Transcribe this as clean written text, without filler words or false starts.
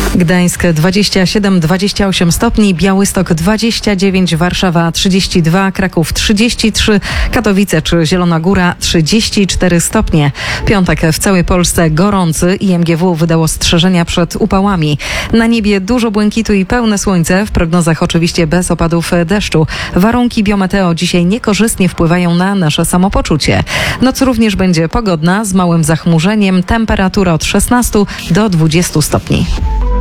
Gdańsk 27-28 stopni, Białystok 29, Warszawa 32, Kraków 33, Katowice czy Zielona Góra 34 stopnie. Piątek w całej Polsce gorący. IMGW wydało ostrzeżenia przed upałami. Na niebie dużo błękitu i pełne słońce, w prognozach oczywiście bez opadów deszczu. Warunki biometeo dzisiaj niekorzystnie wpływają na nasze samopoczucie. Noc również będzie pogodna, z małym zachmurzeniem, temperatura od 16 do 20 stopni.